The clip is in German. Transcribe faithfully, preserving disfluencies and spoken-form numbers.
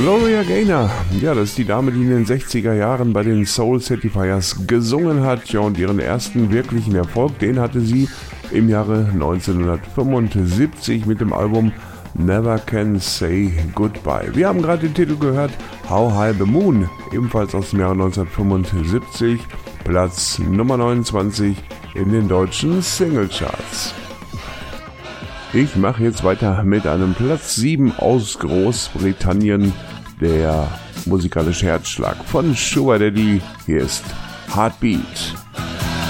Gloria Gaynor, ja, das ist die Dame, die in den sechziger Jahren bei den Soul Certifiers gesungen hat. Ja, und ihren ersten wirklichen Erfolg, den hatte sie im Jahre neunzehnhundertfünfundsiebzig mit dem Album Never Can Say Goodbye. Wir haben gerade den Titel gehört, How High the Moon, ebenfalls aus dem Jahre neunzehnhundertfünfundsiebzig, Platz Nummer neunundzwanzig in den deutschen Singlecharts. Ich mache jetzt weiter mit einem Platz sieben aus Großbritannien, der musikalische Herzschlag von Sugar Daddy. Hier ist Heartbeat.